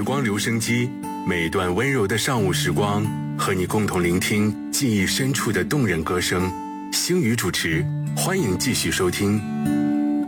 光留声机，每段温柔的上午时光，和你共同聆听记忆深处的动人歌声。星宇主持，欢迎继续收听。